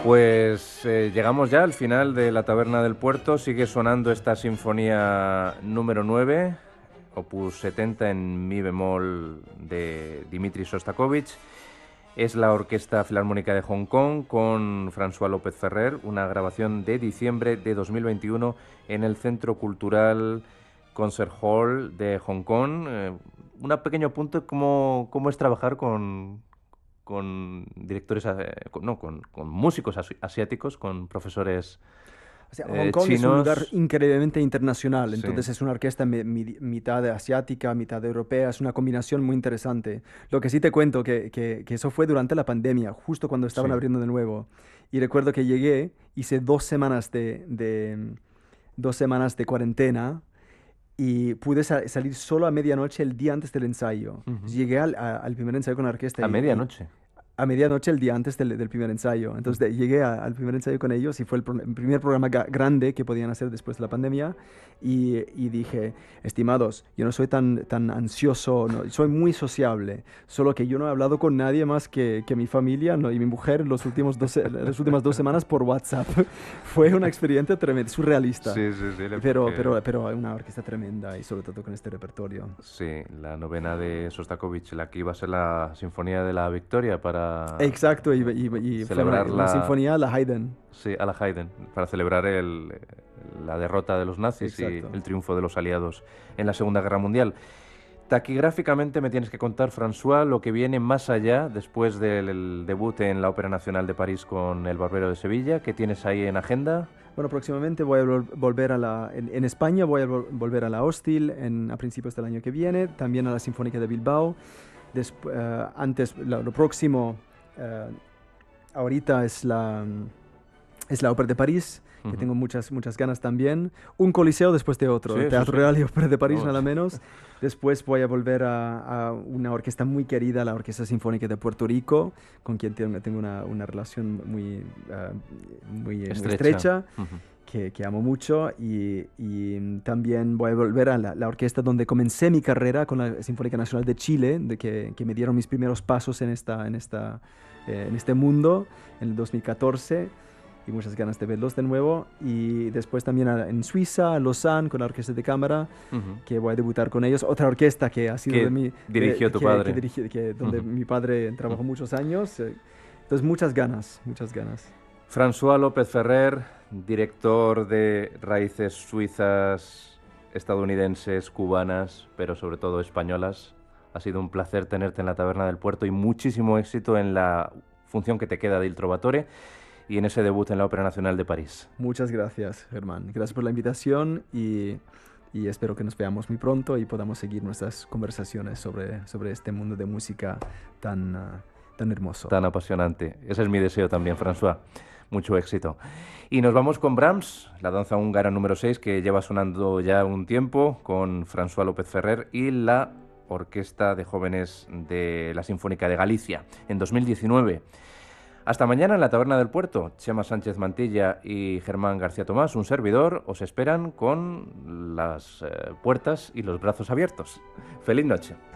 Pues llegamos ya al final de La Taberna del Puerto. Sigue sonando esta sinfonía número 9, opus 70 en mi bemol de Dmitri Shostakovich. Es la Orquesta Filarmónica de Hong Kong con François López Ferrer, una grabación de diciembre de 2021 en el Centro Cultural Concert Hall de Hong Kong. Un pequeño apunte cómo es trabajar con directores, no, con músicos asiáticos, con profesores O sea, Hong Kong es un lugar chinos. increíblemente internacional, Sí, entonces es una orquesta mitad asiática, mitad europea, es una combinación muy interesante. Lo que sí te cuento, que eso fue durante la pandemia, justo cuando estaban sí. abriendo de nuevo. Y recuerdo que llegué, hice 2 semanas dos semanas de cuarentena y pude salir solo a medianoche el día antes del ensayo. Ujú. Llegué al primer ensayo con la orquesta A y medianoche. a medianoche el día antes del primer ensayo. Entonces llegué al primer ensayo con ellos y fue el primer programa grande que podían hacer después de la pandemia y dije, estimados, yo no soy tan ansioso, no, soy muy sociable, solo que yo no he hablado con nadie más que mi familia, ¿no? Y mi mujer las últimas 2 semanas por WhatsApp. Fue una experiencia tremenda, surrealista, Sí, sí, sí, pero una orquesta tremenda y sobre todo con este repertorio. sí, la novena de Sostakovich, la que iba a ser la Sinfonía de la Victoria para Exacto, y fue celebrar una sinfonía a la Haydn. sí, a la Haydn, para celebrar la derrota de los nazis y Exacto. el triunfo de los aliados en la Segunda Guerra Mundial. Taquigráficamente me tienes que contar, François, lo que viene más allá después del debut en la Ópera Nacional de París con El Barbero de Sevilla. ¿Qué tienes ahí en agenda? Bueno, próximamente voy a volver en España voy a volver a la Hostil a principios del año que viene, también a la Sinfónica de Bilbao. Antes, lo próximo, eh, ahorita es la Ópera de París, que Ujú. tengo muchas ganas también. Un coliseo después de otro, Sí, el sí, Teatro sí. Real y Ópera de París Vamos. nada menos. Después voy a volver a una orquesta muy querida, la Orquesta Sinfónica de Puerto Rico, con quien tengo una relación muy Estrecha. estrecha. Ujú. Que amo mucho y también voy a volver a la orquesta donde comencé mi carrera con la Sinfónica Nacional de Chile, que me dieron mis primeros pasos en este mundo en el 2014 y muchas ganas de verlos de nuevo. Y después también en Suiza, en Lausanne, con la Orquesta de Cámara, Ujú. que voy a debutar con ellos. Otra orquesta que ha sido Que dirigió tu padre. donde Ujú. mi padre trabajó muchos años. Entonces muchas ganas, muchas ganas. François López Ferrer, director de raíces suizas, estadounidenses, cubanas, pero sobre todo españolas. Ha sido un placer tenerte en la Taberna del Puerto y muchísimo éxito en la función que te queda de Il Trovatore y en ese debut en la Ópera Nacional de París. Muchas gracias, Germán. Gracias por la invitación y espero que nos veamos muy pronto y podamos seguir nuestras conversaciones sobre este mundo de música tan hermoso. Tan apasionante. Ese es mi deseo también, François. Mucho éxito. Y nos vamos con Brahms, la danza húngara número 6, que lleva sonando ya un tiempo, con François López Ferrer y la Orquesta de Jóvenes de la Sinfónica de Galicia, en 2019. Hasta mañana en la Taberna del Puerto. Chema Sánchez Mantilla y Germán García Tomás, un servidor, os esperan con las puertas y los brazos abiertos. ¡Feliz noche!